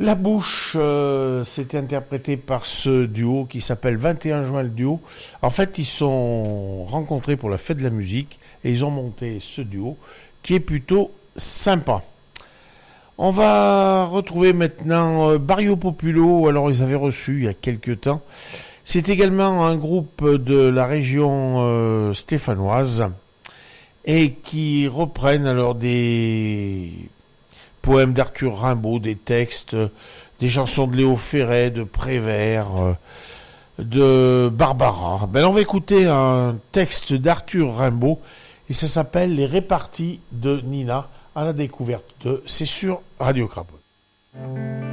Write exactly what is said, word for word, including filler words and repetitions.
La Bouche, euh, c'était interprété par ce duo qui s'appelle vingt et un juin le duo. En fait, ils sont rencontrés pour la fête de la musique et ils ont monté ce duo qui est plutôt sympa. On va retrouver maintenant euh, Barrio Populo. Alors, ils avaient reçu il y a quelques temps. C'est également un groupe de la région euh, stéphanoise et qui reprennent alors des poèmes d'Arthur Rimbaud, des textes, euh, des chansons de Léo Ferré, de Prévert, euh, de Barbara. Ben, on va écouter un texte d'Arthur Rimbaud et ça s'appelle Les réparties de Nina à la découverte de C'est sur Radio Crapaud.